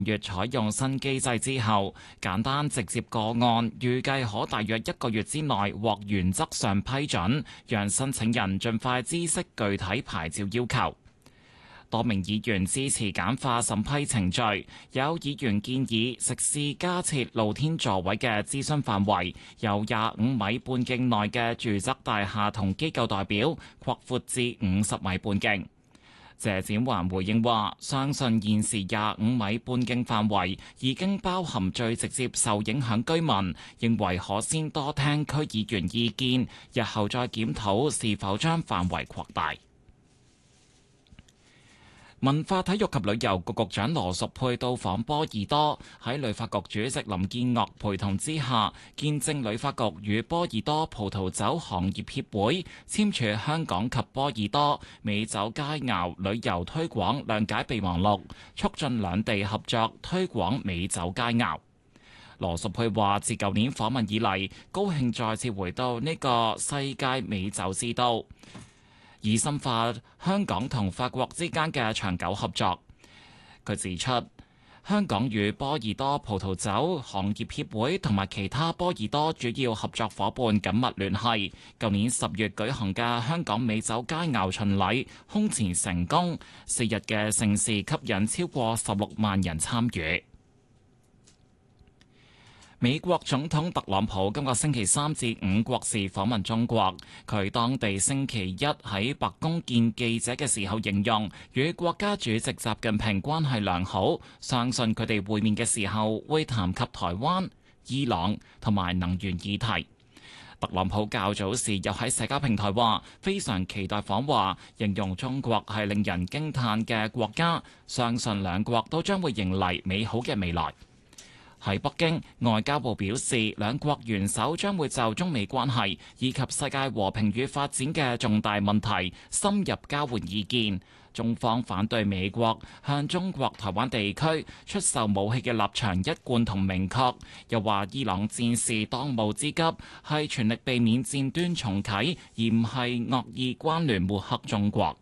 月採用新機制之後，簡單直接個案預計可大約1個月之內獲原則上批准，讓申請人盡快知悉具體牌照要求。多名議員支持簡化審批程序，有議員建議食肆加設露天座位嘅諮詢範圍，由25米半徑內嘅住宅大廈同機構代表擴闊至50米半徑。謝展寰回應話，相信現時25米半徑範圍已經包含最直接受影響居民，認為可先多聽區議員意見，日後再檢討是否將範圍擴大。文化體育及旅遊局局長羅淑佩到訪波爾多，喺旅發局主席林建岳陪同之下，見證旅發局與波爾多葡萄酒行業協會簽署香港及波爾多美酒佳肴旅遊推廣諒解備忘錄，促進兩地合作推廣美酒佳肴。羅淑佩話：自舊年訪問以嚟，高興再次回到呢個世界美酒之都，以深化香港同法國之間嘅長久合作。佢指出，香港與波爾多葡萄酒行業協會同埋其他波爾多主要合作伙伴緊密聯繫。舊年10月舉行嘅香港美酒佳肴巡禮空前成功，4日嘅盛事吸引超過16萬人參與。美國總統特朗普今個星期3至5國事訪問中國，佢當地星期一喺白宮見記者嘅時候形容，與國家主席習近平關係良好，相信佢哋會面嘅時候會談及台灣、伊朗同埋能源議題。特朗普較早時又喺社交平台話，非常期待訪華，形容中國係令人驚嘆嘅國家，相信兩國都將會迎嚟美好嘅未來。喺北京，外交部表示，兩國元首將會就中美關係以及世界和平與發展嘅重大問題深入交換意見。中方反對美國向中國台灣地區出售武器嘅立場一貫同明確，又話伊朗戰事當務之急係全力避免戰端重啟，而唔係惡意關聯抹黑中國。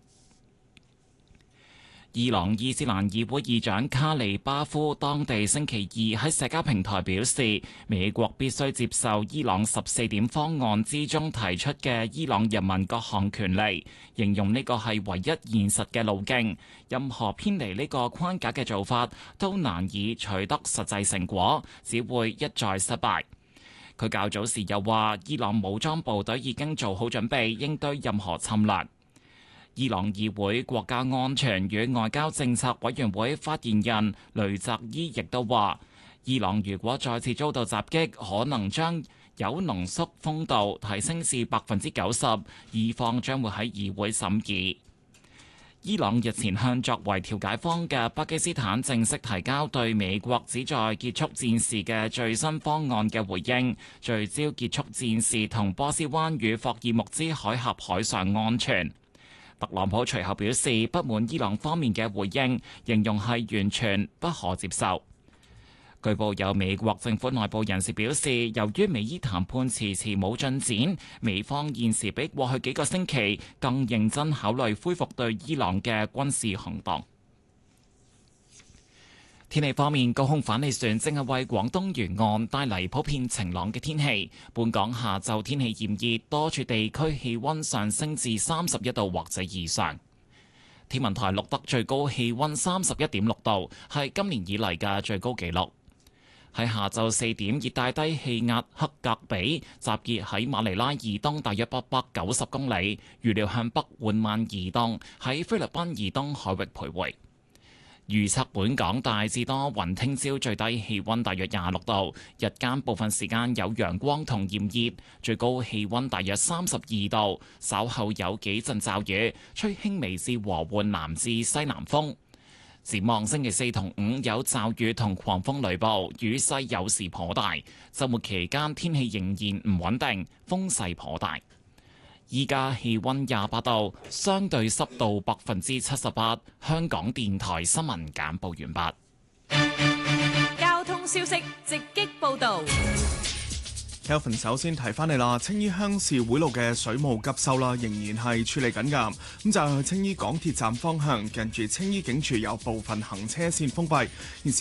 伊朗伊斯蘭議會議長卡利巴夫當地星期二喺社交平台表示，美國必須接受伊朗14點方案之中提出嘅伊朗人民各項權利，形容呢個係唯一現實嘅路徑，任何偏離呢個框架嘅做法都難以取得實際成果，只會一再失敗。佢較早時又話，伊朗武裝部隊已經做好準備應對任何侵略。伊朗議會國家安全與外交政策委員會發言人雷澤伊亦都話，伊朗如果再次遭到襲擊，可能將鈾濃縮豐度提升至90%，伊方將會喺議會審議。伊朗日前向作為調解方嘅巴基斯坦正式提交對美國旨在結束戰事嘅最新方案嘅回應，聚焦結束戰事同波斯灣與霍爾木茲海峽海上安全。特朗普隨後表示不滿伊朗方面嘅回應，形容係完全不可接受。據報有美國政府內部人士表示，由於美伊談判遲遲冇進展，美方現時比過去幾個星期更認真考慮恢復對伊朗嘅軍事行動。天氣方面，高空反氣旋正係為廣東沿岸帶嚟普遍晴朗嘅天氣。本港下晝天氣炎熱，多處地區氣溫上升至31度或者以上。天文台錄得最高氣溫31.6度，係今年以嚟嘅最高紀錄。喺下晝4點，熱帶低氣壓克格比集結喺馬尼拉以東大約890公里，預料向北緩慢移動，喺菲律賓以東海域徘徊。預測本港大致多雲，聽朝最低氣溫大約26度，日間部分時間有陽光同炎熱，最高氣溫大約32度。稍後有幾陣驟雨，吹輕微至和緩南至西南風。展望星期4同5有驟雨同狂風雷暴，雨勢有時頗大。週末期間天氣仍然唔穩定，風勢頗大。依家氣溫28度，相對濕度78%。香港電台新聞簡報完畢。 交通消息直擊報道。 Kelvin 首先提翻你啦，青衣鄉事會路嘅水務急修啦，仍然係處理緊㗎。咁就係去青衣港鐵站方向，近住青衣警署有部分行車線封閉。現時